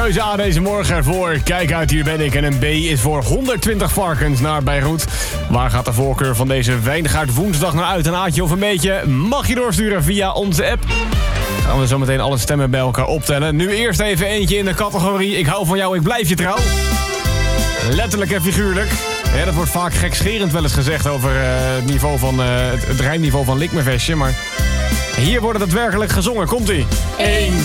keuze A deze morgen ervoor. Kijk uit, hier ben ik. En een B is voor 120 varkens naar Beirut. Waar gaat de voorkeur van deze Wijngaard woensdag naar uit? Een A'tje of een beetje? Mag je doorsturen via onze app. Gaan we zo meteen alle stemmen bij elkaar optellen. Nu eerst even eentje in de categorie. Ik hou van jou, ik blijf je trouw. Letterlijk en figuurlijk. Ja, dat wordt vaak gekscherend wel eens gezegd over het niveau van het rijmniveau van Likmevestje. Maar hier wordt het daadwerkelijk gezongen. Komt-ie. 1,